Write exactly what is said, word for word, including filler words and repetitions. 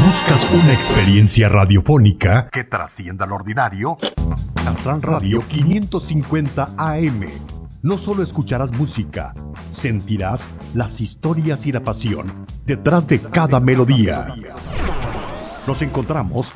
buscas una experiencia radiofónica que trascienda lo ordinario, Astran Radio quinientos cincuenta A M. No solo escucharás música, sentirás las historias y la pasión detrás de cada melodía. Nos encontramos